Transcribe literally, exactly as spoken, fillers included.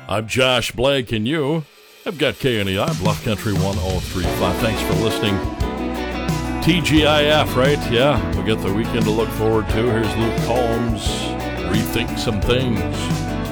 I'm Josh Blake, and you have got K N E I, Bluff Country one oh three point five. Thanks for listening. T G I F, right? Yeah, we got the weekend to look forward to. Here's Luke Combs, Rethink Some Things.